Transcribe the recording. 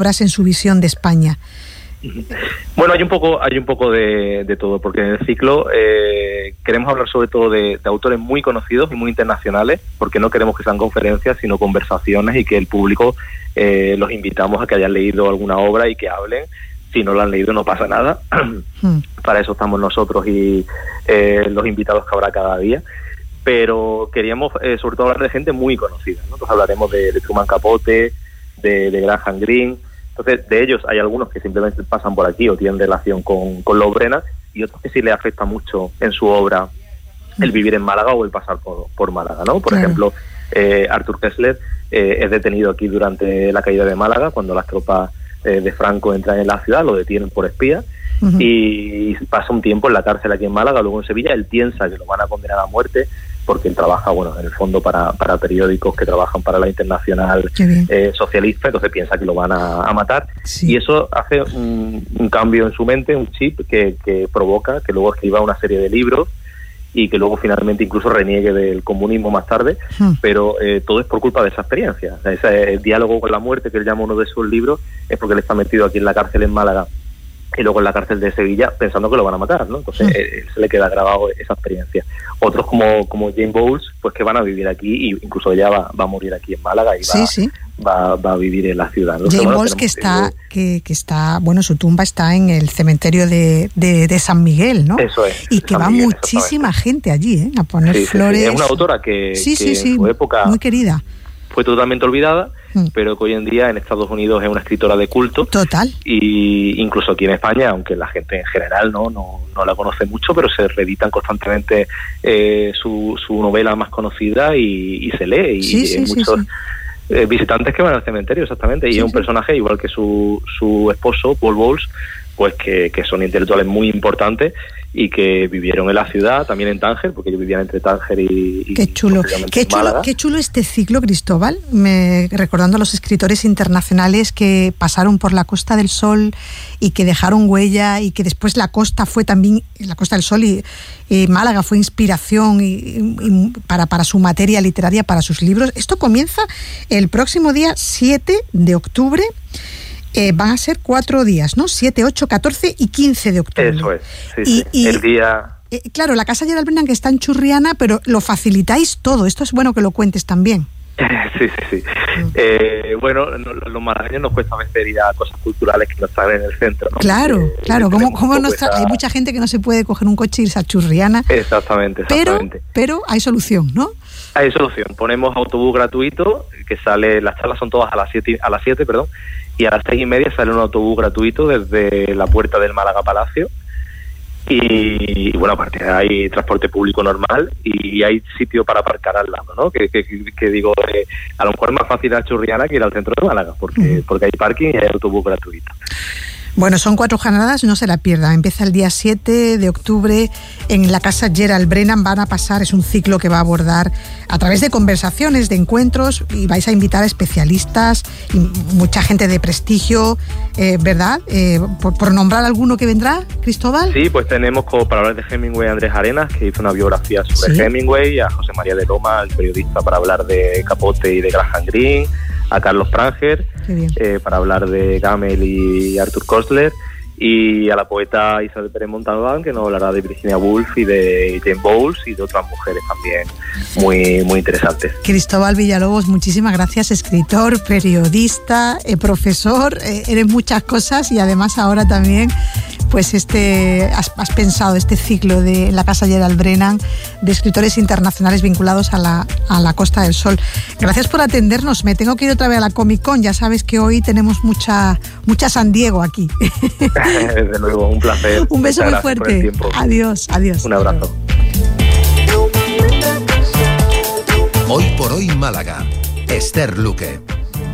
en su visión de España. Bueno, hay un poco de todo, porque en el ciclo queremos hablar sobre todo de autores muy conocidos y muy internacionales, porque no queremos que sean conferencias, sino conversaciones, y que el público los invitamos a que hayan leído alguna obra y que hablen. Si no lo han leído, no pasa nada. Para eso estamos nosotros y los invitados que habrá cada día. Pero queríamos sobre todo hablar de gente muy conocida, ¿no? Entonces hablaremos de Truman Capote, de Graham Greene. Entonces, de ellos hay algunos que simplemente pasan por aquí o tienen relación con Los Brennan, y otros que sí les afecta mucho en su obra el vivir en Málaga o el pasar por Málaga, ¿no? Por ejemplo, Arthur Koestler es detenido aquí durante la caída de Málaga, cuando las tropas de Franco entran en la ciudad, lo detienen por espía, y pasa un tiempo en la cárcel aquí en Málaga, luego en Sevilla. Él piensa que lo van a condenar a muerte, porque él trabaja, bueno, en el fondo para periódicos que trabajan para la Internacional Socialista, entonces piensa que lo van a matar, y eso hace un cambio en su mente, un chip que provoca que luego escriba una serie de libros y que luego finalmente incluso reniegue del comunismo más tarde, pero todo es por culpa de esa experiencia. O sea, ese diálogo con la muerte, que él llama uno de sus libros, es porque él está metido aquí en la cárcel en Málaga y luego en la cárcel de Sevilla pensando que lo van a matar, ¿no? Entonces se le queda grabado esa experiencia. Otros como Jane Bowles, pues que van a vivir aquí, y incluso ella va a morir aquí en Málaga y va a vivir en la ciudad, ¿no? Jane Bowles, que está, bueno, su tumba está en el cementerio de San Miguel, ¿no? Eso es. Y que va muchísima gente allí, a poner flores. Sí. Es una autora que en su época muy querida, fue totalmente olvidada, pero que hoy en día en Estados Unidos es una escritora de culto. Total. Y incluso aquí en España, aunque la gente en general no la conoce mucho, pero se reeditan constantemente su novela más conocida y se lee. Y hay muchos visitantes que van al cementerio, exactamente. Y es un personaje, igual que su esposo, Paul Bowles, pues que son intelectuales muy importantes y que vivieron en la ciudad, también en Tánger, porque ellos vivían entre Tánger y qué chulo este ciclo, Cristóbal, recordando a los escritores internacionales que pasaron por la Costa del Sol y que dejaron huella, y que después la Costa fue también, la Costa del Sol y Málaga fue inspiración y para su materia literaria, para sus libros. Esto comienza el próximo día 7 de octubre. Van a ser 4 días, ¿no? 7, 8, 14 y 15 de octubre. Eso es, sí. El día... claro, la Casa Gerald Brennan, que está en Churriana, pero lo facilitáis todo. Esto es bueno que lo cuentes también. Sí. Bueno, los malagueños nos cuesta a veces ir a cosas culturales que no están en el centro, ¿no? Claro. Hay mucha gente que no se puede coger un coche e irse a Churriana. Exactamente. Pero hay solución, ¿no? Hay solución. Ponemos autobús gratuito, que sale, las charlas son todas a las 7, y a las 6:30 sale un autobús gratuito desde la puerta del Málaga Palacio. Y bueno, aparte hay transporte público normal y hay sitio para aparcar al lado, ¿no? Que digo, a lo mejor es más fácil ir a Churriana que ir al centro de Málaga, porque hay parking y hay autobús gratuito. Bueno, son 4 jornadas, no se la pierdan. Empieza el día 7 de octubre en la Casa Gerald Brennan. Van a pasar, es un ciclo que va a abordar a través de conversaciones, de encuentros, y vais a invitar a especialistas y mucha gente de prestigio, ¿verdad? Por nombrar alguno que vendrá, Cristóbal. Sí, pues tenemos para hablar de Hemingway a Andrés Arenas, que hizo una biografía sobre Hemingway, a José María de Loma, el periodista, para hablar de Capote y de Graham Greene, a Carlos Pranger, para hablar de Gamel y Arthur Koestler, y a la poeta Isabel Pérez Montalbán, que nos hablará de Virginia Woolf y de Jane Bowles y de otras mujeres también muy, muy interesantes. Cristóbal Villalobos, muchísimas gracias, escritor, periodista, profesor, eres muchas cosas, y además ahora también pues has pensado este ciclo de la Casa Gerald Brennan de escritores internacionales vinculados a la Costa del Sol. Gracias por atendernos. Me tengo que ir otra vez a la Comic Con. Ya sabes que hoy tenemos mucha San Diego aquí. Desde luego, un placer. Un beso muy fuerte. Adiós. Un abrazo. Hoy por hoy Málaga. Esther Luque.